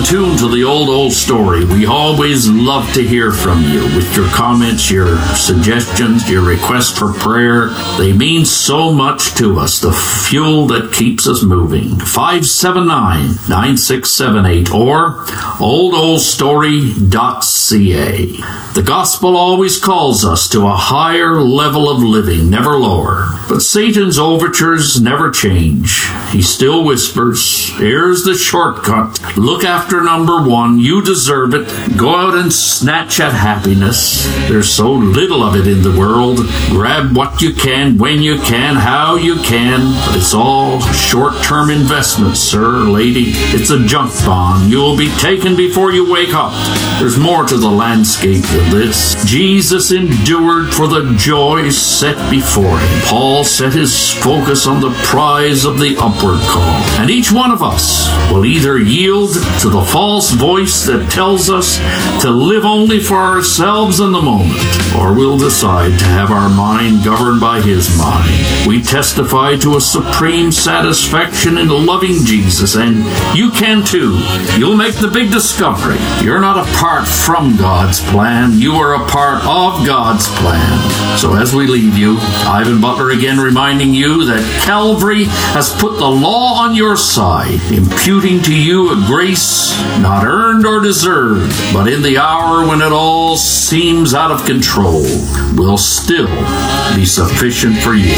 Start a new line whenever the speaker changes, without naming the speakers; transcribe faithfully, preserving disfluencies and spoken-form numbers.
tuned to the Old Old Story. We always love to hear from you with your comments, your suggestions, your requests for prayer. They mean so much to us, the fuel that keeps us moving. five seven nine, nine six seven eight or old old story dot c a. The gospel always calls us to a higher level of living, never lower. But Satan's overtures never change. He still whispers, here's the shortcut. Look after number one. You deserve it. Go out and snatch at happiness. There's so little of it in the world. Grab what you can, when you can, how you can. But it's all short-term investments, sir, lady. It's a junk bond. You'll be taken before you wake up. There's more to the landscape than this. Jesus endured for the joy set before him. Paul set his focus on the prize of the upward call. And each one of us will either yield to the false voice that tells us to live only for ourselves in the moment, or we'll decide to have our mind governed by his mind. We testify to a supreme satisfaction in loving Jesus, and you can too. You'll make the big discovery. You're not apart from God's plan. You are a part of God's plan. So as we leave you, Ivan Butler again reminding you that Calvary has put the law on your side, imputing to you a grace not earned or deserved, but in the hour when it all seems out of control, will still be sufficient for you.